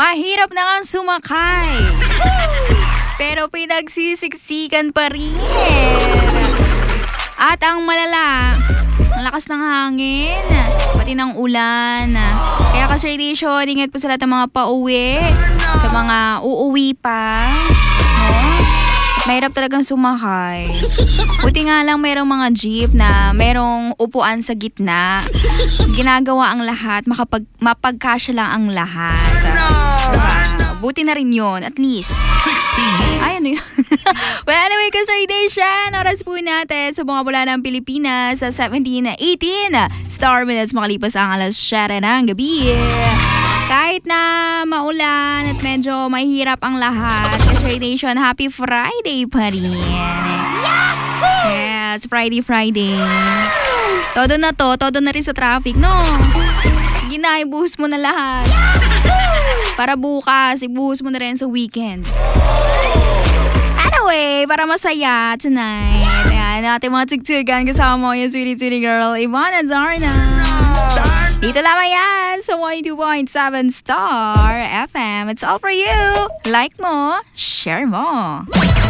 Mahirap na nga sumakay. Pero pinagsisiksikan pa rin. At ang malala, ang lakas ng hangin, pati ng ulan. Kaya ka-radiation, ingat po sa lahat ng mga pauwi, sa mga uuwi pa. No? Mahirap talagang sumakay. Buti nga lang mayroong mga jeep na mayroong upuan sa gitna. Ginagawa ang lahat, mapagkasya lang ang lahat. Diba? Buti na rin yun, at least. Ay, ano yun? Well, anyway, ka-radiation, oras po natin sa mga bula ng Pilipinas sa 17:18 star minutes makalipas ang alas 7 ng gabi. Kahit na maulan at medyo mahirap ang lahat, ka-radiation, happy Friday pa rin. Yes, Friday. Todo na to, todo na rin sa traffic, no? Ibuhos mo na lahat. Para bukas, ibuhos mo na rin sa weekend. Anyway, para masaya tonight. Ayan, natin mga tugtugan kasama mo yung sweetie girl, Ivana Zarna. Dito lamang yan sa 102.7 Star FM. It's all for you. Like mo, share mo.